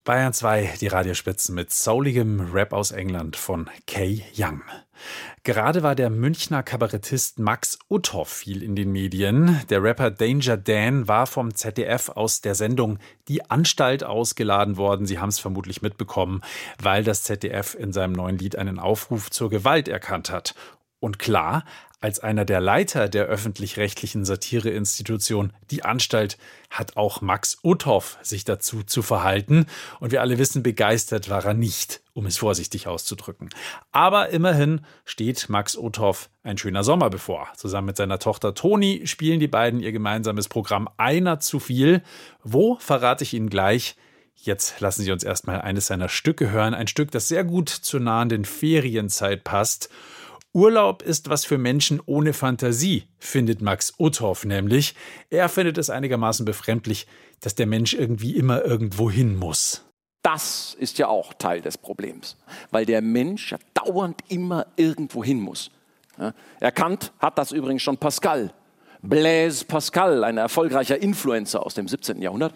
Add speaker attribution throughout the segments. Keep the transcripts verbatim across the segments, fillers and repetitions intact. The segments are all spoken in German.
Speaker 1: Bayern zwei, die Radiospitzen mit souligem Rap aus England von Kay Young. Gerade war der Münchner Kabarettist Max Uthoff viel in den Medien. Der Rapper Danger Dan war vom Z D F aus der Sendung Die Anstalt ausgeladen worden. Sie haben es vermutlich mitbekommen, weil das Z D F in seinem neuen Lied einen Aufruf zur Gewalt erkannt hat. Und klar, als einer der Leiter der öffentlich-rechtlichen Satireinstitution Die Anstalt hat auch Max Uthoff sich dazu zu verhalten. Und wir alle wissen, begeistert war er nicht, um es vorsichtig auszudrücken. Aber immerhin steht Max Uthoff ein schöner Sommer bevor. Zusammen mit seiner Tochter Toni spielen die beiden ihr gemeinsames Programm Einer zu viel. Wo, verrate ich Ihnen gleich. Jetzt lassen Sie uns erstmal eines seiner Stücke hören. Ein Stück, das sehr gut zur nahenden Ferienzeit passt. Urlaub ist was für Menschen ohne Fantasie, findet Max Uthoff nämlich. Er findet es einigermaßen befremdlich, dass der Mensch irgendwie immer irgendwo hin muss.
Speaker 2: Das ist ja auch Teil des Problems, weil der Mensch ja dauernd immer irgendwo hin muss. Ja, erkannt hat das übrigens schon Pascal. Blaise Pascal, ein erfolgreicher Influencer aus dem siebzehnten Jahrhundert.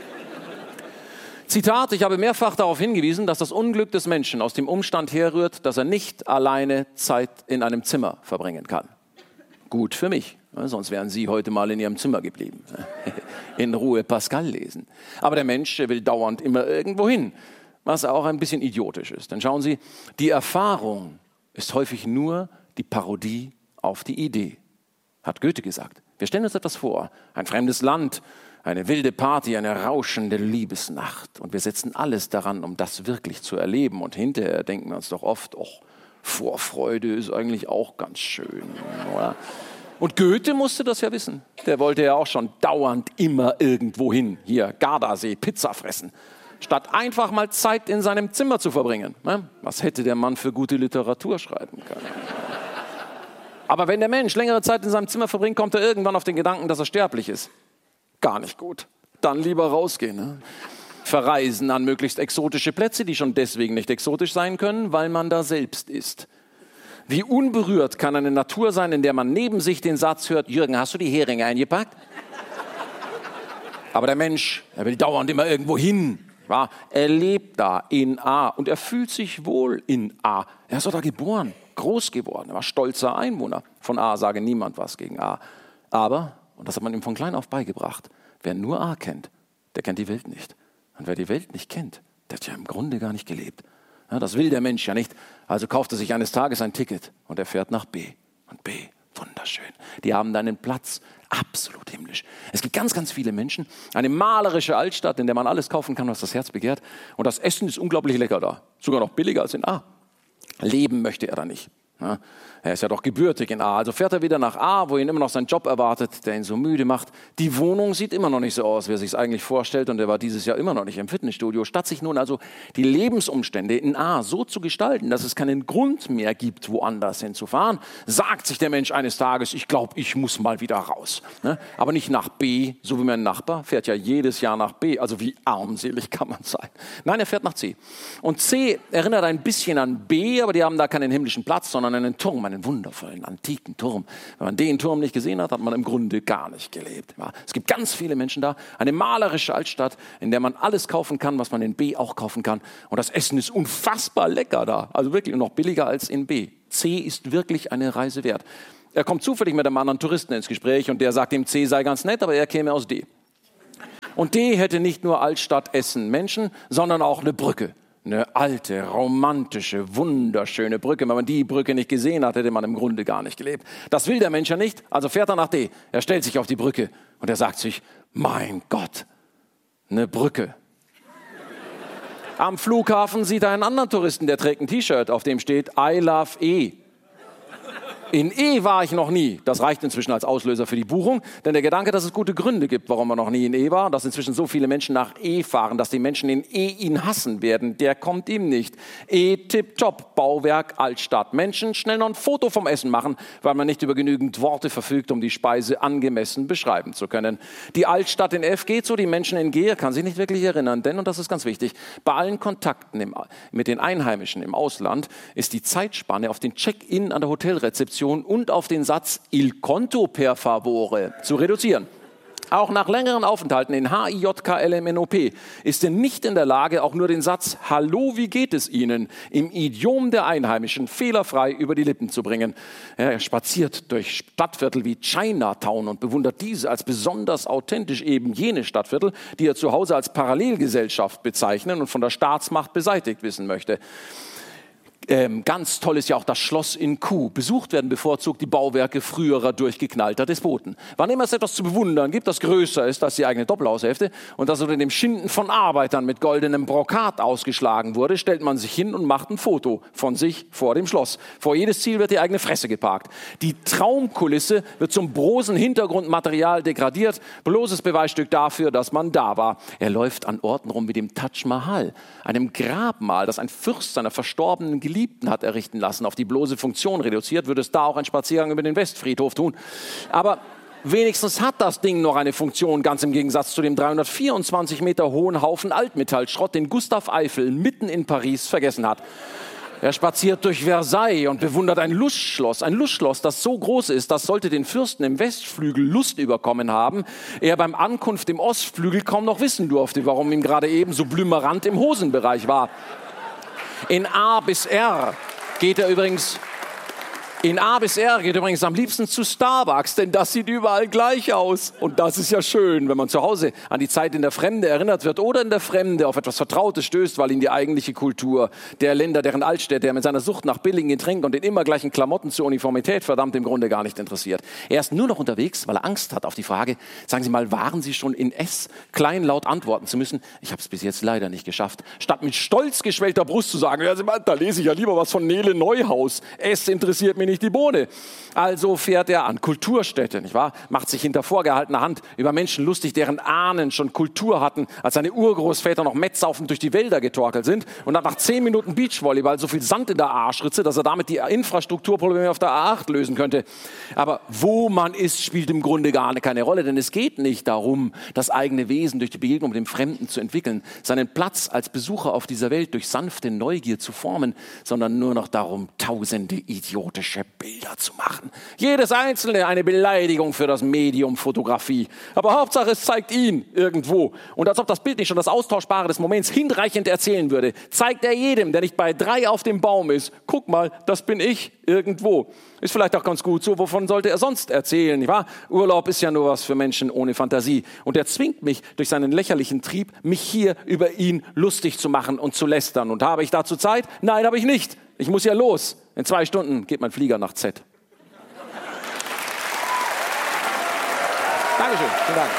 Speaker 2: Zitat, ich habe mehrfach darauf hingewiesen, dass das Unglück des Menschen aus dem Umstand herrührt, dass er nicht alleine Zeit in einem Zimmer verbringen kann. Gut für mich, sonst wären Sie heute mal in Ihrem Zimmer geblieben. In Ruhe Pascal lesen. Aber der Mensch will dauernd immer irgendwo hin, was auch ein bisschen idiotisch ist. Denn schauen Sie, die Erfahrung ist häufig nur die Parodie auf die Idee, hat Goethe gesagt. Wir stellen uns etwas vor, ein fremdes Land, eine wilde Party, eine rauschende Liebesnacht. Und wir setzen alles daran, um das wirklich zu erleben. Und hinterher denken wir uns doch oft, oh, Vorfreude ist eigentlich auch ganz schön, oder? Und Goethe musste das ja wissen. Der wollte ja auch schon dauernd immer irgendwo hin. Hier, Gardasee, Pizza fressen. Statt einfach mal Zeit in seinem Zimmer zu verbringen. Was hätte der Mann für gute Literatur schreiben können? Aber wenn der Mensch längere Zeit in seinem Zimmer verbringt, kommt er irgendwann auf den Gedanken, dass er sterblich ist. Gar nicht gut. Dann lieber rausgehen. Ne? Verreisen an möglichst exotische Plätze, die schon deswegen nicht exotisch sein können, weil man da selbst ist. Wie unberührt kann eine Natur sein, in der man neben sich den Satz hört, Jürgen, hast du die Heringe eingepackt? Aber der Mensch, er will dauernd immer irgendwo hin. Ja? Er lebt da in A und er fühlt sich wohl in A. Er ist doch da geboren, groß geworden, er war stolzer Einwohner. Von A sage niemand was gegen A. Aber, und das hat man ihm von klein auf beigebracht, wer nur A kennt, der kennt die Welt nicht. Und wer die Welt nicht kennt, der hat ja im Grunde gar nicht gelebt. Ja, das will der Mensch ja nicht. Also kauft er sich eines Tages ein Ticket und er fährt nach B. Und B, wunderschön. Die haben da einen Platz, absolut himmlisch. Es gibt ganz, ganz viele Menschen. Eine malerische Altstadt, in der man alles kaufen kann, was das Herz begehrt. Und das Essen ist unglaublich lecker da. Sogar noch billiger als in A. Leben möchte er da nicht. Ja, er ist ja doch gebürtig in A. Also fährt er wieder nach A, wo ihn immer noch sein Job erwartet, der ihn so müde macht. Die Wohnung sieht immer noch nicht so aus, wie er sich es eigentlich vorstellt. Und er war dieses Jahr immer noch nicht im Fitnessstudio. Statt sich nun also die Lebensumstände in A so zu gestalten, dass es keinen Grund mehr gibt, woanders hinzufahren, sagt sich der Mensch eines Tages, ich glaube, ich muss mal wieder raus. Ne? Aber nicht nach B, so wie mein Nachbar, fährt ja jedes Jahr nach B. Also wie armselig kann man sein? Nein, er fährt nach C. Und C erinnert ein bisschen an B, aber die haben da keinen himmlischen Platz, sondern einen Turm, einen wundervollen, antiken Turm. Wenn man den Turm nicht gesehen hat, hat man im Grunde gar nicht gelebt. Ja, es gibt ganz viele Menschen da, eine malerische Altstadt, in der man alles kaufen kann, was man in B auch kaufen kann. Und das Essen ist unfassbar lecker da, also wirklich noch billiger als in B. C ist wirklich eine Reise wert. Er kommt zufällig mit einem anderen Touristen ins Gespräch und der sagt ihm, C sei ganz nett, aber er käme aus D. Und D hätte nicht nur Altstadt, Essen, Menschen, sondern auch eine Brücke. Eine alte, romantische, wunderschöne Brücke. Wenn man die Brücke nicht gesehen hat, hätte man im Grunde gar nicht gelebt. Das will der Mensch ja nicht, also fährt er nach D. Er stellt sich auf die Brücke und er sagt sich, mein Gott, eine Brücke. Am Flughafen sieht er einen anderen Touristen, der trägt ein T-Shirt, auf dem steht I love E. In E war ich noch nie. Das reicht inzwischen als Auslöser für die Buchung, denn der Gedanke, dass es gute Gründe gibt, warum man noch nie in E war, dass inzwischen so viele Menschen nach E fahren, dass die Menschen in E ihn hassen werden, der kommt ihm nicht. E tipptopp, Bauwerk, Altstadt. Menschen schnell noch ein Foto vom Essen machen, weil man nicht über genügend Worte verfügt, um die Speise angemessen beschreiben zu können. Die Altstadt in F geht so, die Menschen in G, er kann sich nicht wirklich erinnern, denn, und das ist ganz wichtig, bei allen Kontakten im, mit den Einheimischen im Ausland ist die Zeitspanne auf den Check-in an der Hotelrezeption und auf den Satz Il conto per favore zu reduzieren. Auch nach längeren Aufenthalten in H I J K L M N O P ist er nicht in der Lage, auch nur den Satz »Hallo, wie geht es Ihnen?« im Idiom der Einheimischen fehlerfrei über die Lippen zu bringen. Ja, er spaziert durch Stadtviertel wie Chinatown und bewundert diese als besonders authentisch, eben jene Stadtviertel, die er zu Hause als Parallelgesellschaft bezeichnen und von der Staatsmacht beseitigt wissen möchte. Ähm, ganz toll ist ja auch das Schloss in Kuh. Besucht werden bevorzugt die Bauwerke früherer durchgeknallter Despoten. Wann immer es etwas zu bewundern gibt, das größer ist als die eigene Doppelhaushälfte und das unter dem Schinden von Arbeitern mit goldenem Brokat ausgeschlagen wurde, stellt man sich hin und macht ein Foto von sich vor dem Schloss. Vor jedes Ziel wird die eigene Fresse geparkt. Die Traumkulisse wird zum brosen Hintergrundmaterial degradiert. Bloßes Beweisstück dafür, dass man da war. Er läuft an Orten rum wie dem Taj Mahal, einem Grabmal, das ein Fürst seiner verstorbenen Geliebten hat errichten lassen. Auf die bloße Funktion reduziert, würde es da auch ein Spaziergang über den Westfriedhof tun. Aber wenigstens hat das Ding noch eine Funktion, ganz im Gegensatz zu dem dreihundertvierundzwanzig Meter hohen Haufen Altmetallschrott, den Gustav Eiffel mitten in Paris vergessen hat. Er spaziert durch Versailles und bewundert ein Lustschloss. Ein Lustschloss, das so groß ist, dass sollte den Fürsten im Westflügel Lust überkommen haben, er beim Ankunft im Ostflügel kaum noch wissen durfte, warum ihm gerade eben so blümerant im Hosenbereich war. In A bis R geht er übrigens... In A bis R geht übrigens am liebsten zu Starbucks, denn das sieht überall gleich aus. Und das ist ja schön, wenn man zu Hause an die Zeit in der Fremde erinnert wird oder in der Fremde auf etwas Vertrautes stößt, weil ihn die eigentliche Kultur der Länder, deren Altstädte er mit seiner Sucht nach billigen Getränken und den immer gleichen Klamotten zur Uniformität verdammt im Grunde gar nicht interessiert. Er ist nur noch unterwegs, weil er Angst hat auf die Frage, sagen Sie mal, waren Sie schon in S? Kleinlaut antworten zu müssen. Ich habe es bis jetzt leider nicht geschafft. Statt mit stolz geschwellter Brust zu sagen, ja, da lese ich ja lieber was von Nele Neuhaus. S interessiert mich nicht die Bohne. Also fährt er an Kulturstätte, nicht wahr? Macht sich hinter vorgehaltener Hand über Menschen lustig, deren Ahnen schon Kultur hatten, als seine Urgroßväter noch mettsaufend durch die Wälder getorkelt sind und hat nach zehn Minuten Beachvolleyball so viel Sand in der Arschritze, dass er damit die Infrastrukturprobleme auf der A acht lösen könnte. Aber wo man ist, spielt im Grunde gar keine Rolle, denn es geht nicht darum, das eigene Wesen durch die Begegnung mit dem Fremden zu entwickeln, seinen Platz als Besucher auf dieser Welt durch sanfte Neugier zu formen, sondern nur noch darum, tausende idiotische Bilder zu machen. Jedes einzelne eine Beleidigung für das Medium Fotografie. Aber Hauptsache, es zeigt ihn irgendwo. Und als ob das Bild nicht schon das Austauschbare des Moments hinreichend erzählen würde, zeigt er jedem, der nicht bei drei auf dem Baum ist, guck mal, das bin ich irgendwo. Ist vielleicht auch ganz gut so, wovon sollte er sonst erzählen, nicht wahr? Urlaub ist ja nur was für Menschen ohne Fantasie. Und er zwingt mich durch seinen lächerlichen Trieb, mich hier über ihn lustig zu machen und zu lästern. Und habe ich dazu Zeit? Nein, habe ich nicht. Ich muss ja los. In zwei Stunden geht mein Flieger nach Z. Dankeschön. Vielen Dank.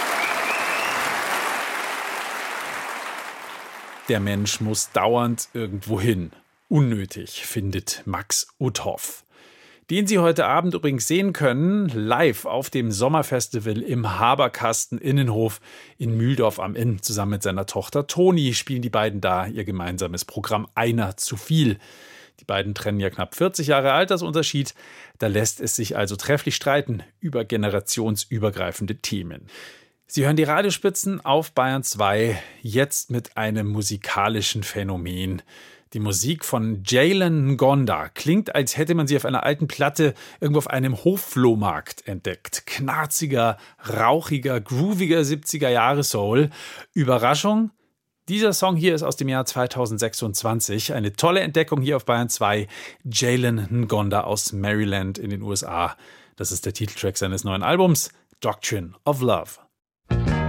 Speaker 1: Der Mensch muss dauernd irgendwo hin. Unnötig, findet Max Uthoff. Den Sie heute Abend übrigens sehen können, live auf dem Sommerfestival im Haberkasten Innenhof in Mühldorf am Inn. Zusammen mit seiner Tochter Toni spielen die beiden da ihr gemeinsames Programm Einer zu viel. Die beiden trennen ja knapp vierzig Jahre Altersunterschied. Da lässt es sich also trefflich streiten über generationsübergreifende Themen. Sie hören die Radiospitzen auf Bayern zwei, jetzt mit einem musikalischen Phänomen. Die Musik von Jalen Ngonda klingt, als hätte man sie auf einer alten Platte irgendwo auf einem Hofflohmarkt entdeckt. Knarziger, rauchiger, grooviger siebziger-Jahre-Soul. Überraschung? Dieser Song hier ist aus dem Jahr zweitausendsechsundzwanzig. Eine tolle Entdeckung hier auf Bayern zwei. Jalen Ngonda aus Maryland in den U S A. Das ist der Titeltrack seines neuen Albums, Doctrine of Love.